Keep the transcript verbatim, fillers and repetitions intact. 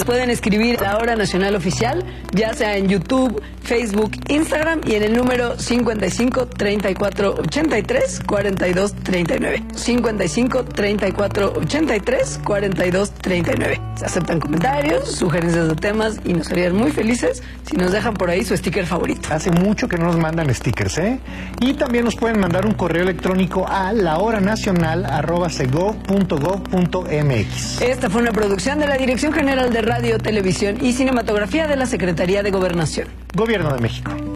Nos pueden escribir a La Hora Nacional Oficial, ya sea en YouTube, Facebook, Instagram y en el número cincuenta y cinco, treinta y cuatro, ochenta y tres, cuarenta y dos, treinta y nueve. cincuenta y cinco, treinta y cuatro, ochenta y tres, cuarenta y dos, treinta y nueve. Se aceptan comentarios, sugerencias de temas y nos harían muy felices si nos dejan por ahí su sticker favorito. Hace mucho que no nos mandan stickers, ¿eh? Y también nos pueden mandar un correo electrónico a lahoranacional arroba segov punto gov punto mx. Esta fue una producción de la Dirección General de Radio, Televisión y Cinematografía de la Secretaría de Gobernación. Gobierno de México.